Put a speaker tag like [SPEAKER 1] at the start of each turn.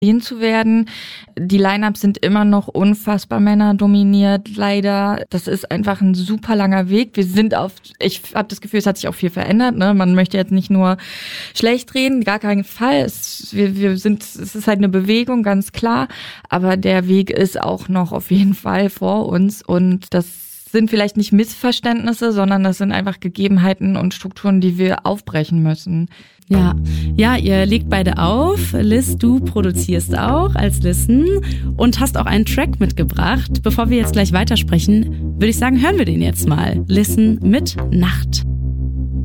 [SPEAKER 1] zu werden. Die Line-Ups sind immer noch unfassbar männerdominiert, leider. Das ist einfach ein super langer Weg. Ich habe das Gefühl, es hat sich auch viel verändert. Ne? Man möchte jetzt nicht nur schlecht reden, gar keinen Fall. Es ist halt eine Bewegung, ganz klar. Aber der Weg ist auch noch auf jeden Fall vor uns. Und das sind vielleicht nicht Missverständnisse, sondern das sind einfach Gegebenheiten und Strukturen, die wir aufbrechen müssen.
[SPEAKER 2] Ja, ihr legt beide auf. Liz, du produzierst auch als Listen und hast auch einen Track mitgebracht. Bevor wir jetzt gleich weitersprechen, würde ich sagen, hören wir den jetzt mal. Listen mit Nacht.